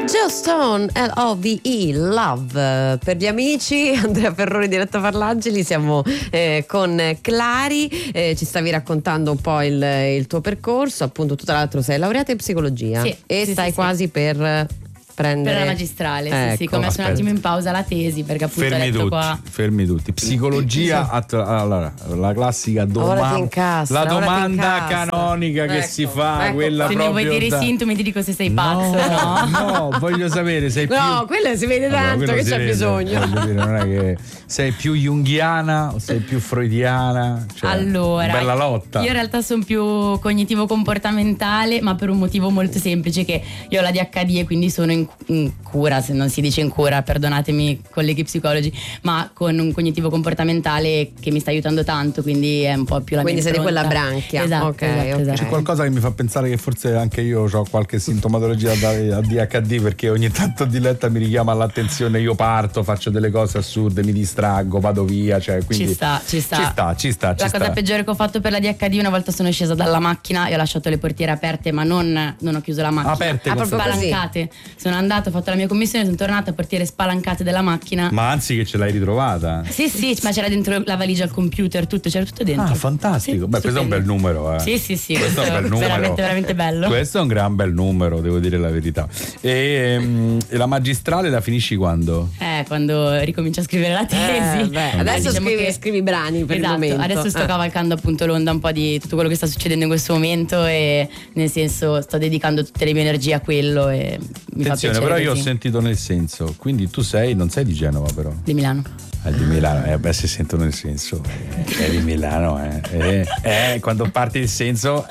Joe Stone, L-O-V-E, Love. Per gli amici, Andrea Ferroni, Diletta Parlangeli, siamo con Clari, ci stavi raccontando un po' il tuo percorso, appunto tu tra l'altro sei laureata in psicologia e stai quasi per prendere per la magistrale, ecco. sì, come messo un attimo in pausa la tesi perché appunto fermi tutti. Psicologia, allora la classica domanda, la domanda canonica che si fa, quella se proprio mi vuoi dire i sintomi ti dico se sei pazzo no, voglio sapere sei più quello si vede tanto che c'è bisogno. Voglio dire, non è che sei più junghiana o sei più freudiana, cioè, allora bella lotta. Io in realtà sono più cognitivo comportamentale, ma per un motivo molto semplice, che io ho la DHD e quindi sono in cura, se non si dice in cura, perdonatemi colleghi psicologi, ma con un cognitivo comportamentale che mi sta aiutando tanto, quindi è un po' più la quindi mia sei di impronta. quella branchia. Esatto. C'è qualcosa che mi fa pensare che forse anche io ho qualche sintomatologia da DHD, perché ogni tanto Diletta mi richiama all'attenzione, io parto, faccio delle cose assurde, mi distraggo, vado via, cioè, quindi ci sta. La cosa peggiore che ho fatto per la DHD, una volta sono scesa dalla macchina e ho lasciato le portiere aperte, ma non ho chiuso la macchina, aperte, proprio spalancate. Sono andata, ho fatto la mia commissione, sono tornata, portiere spalancate della macchina. Ma anzi che ce l'hai ritrovata? Sì, ma c'era dentro la valigia, il computer, tutto, c'era tutto dentro. Ah, fantastico. Sì, questo è un bel numero. Sì, questo è un bel numero. Veramente bello. Questo è un gran bel numero, devo dire la verità. E la magistrale la finisci quando? Quando ricomincio a scrivere la tesi. Adesso diciamo scrivi brani per il momento. Adesso sto cavalcando appunto l'onda un po' di tutto quello che sta succedendo in questo momento, e nel senso sto dedicando tutte le mie energie a quello e mi fa piacere. Però io ho sentito nel senso, quindi tu non sei di Genova però? Di Milano. Di Milano, si sentono nel senso, è di Milano, quando parti il senso,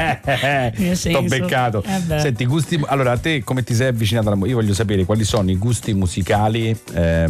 t'ho beccato. Senti, gusti, allora a te come ti sei avvicinata alla musica? Io voglio sapere quali sono i gusti musicali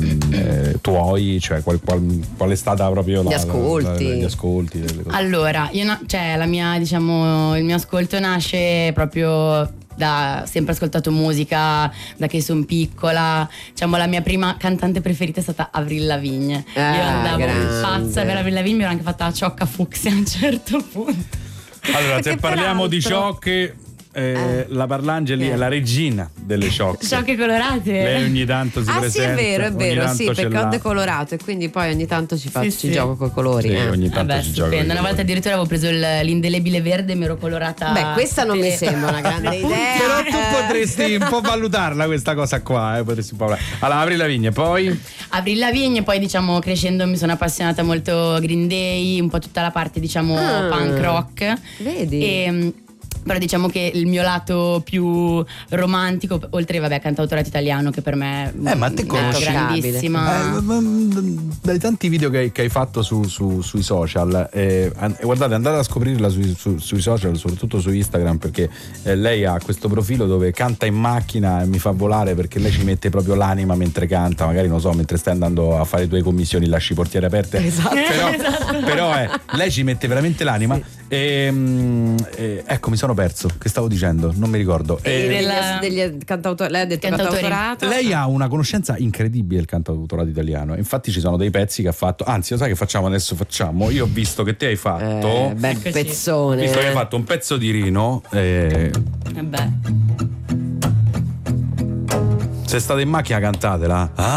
tuoi, cioè qual è stata proprio gli ascolti delle cose. Allora, la mia, diciamo, il mio ascolto nasce proprio da sempre ascoltato musica da che sono piccola. Diciamo la mia prima cantante preferita è stata Avril Lavigne. Io andavo pazza per Avril Lavigne, mi ero anche fatta la ciocca fucsia a un certo punto. Allora, se parliamo di ciocche, la Parlangeli è la regina delle ciocche. Ciocche colorate. Lei ogni tanto si presenta. Sì, è vero, sì, perché ho decolorato e quindi poi ogni tanto ci gioco con i colori. Sì, ogni tanto ci gioco. Una volta addirittura avevo preso l'indelebile verde e mi ero colorata. Questa non mi sembra una grande idea. Però tu potresti un po' valutarla questa cosa qua, potresti un po'. Allora, Avril Lavigne, poi diciamo crescendo mi sono appassionata molto Green Day, un po' tutta la parte diciamo punk rock. Vedi? Però diciamo che il mio lato più romantico, oltre a cantautorato italiano, che per me ma te conosci grandissima. Dai tanti video che hai fatto sui social, guardate, andate a scoprirla sui social, soprattutto su Instagram, perché lei ha questo profilo dove canta in macchina e mi fa volare, perché lei ci mette proprio l'anima mentre canta, magari non so, mentre stai andando a fare le tue commissioni lasci portiere aperte. Però lei ci mette veramente l'anima. Sì. Ecco, mi sono perso. Che stavo dicendo? Non mi ricordo. Degli cantautori. Lei ha detto cantautorato. Lei ha una conoscenza incredibile del cantautorato italiano. Infatti ci sono dei pezzi che ha fatto. Anzi, lo sai che facciamo adesso? Io ho visto che te hai fatto. Bel pezzone. Visto che hai fatto un pezzo di Rino. Se state in macchina cantatela.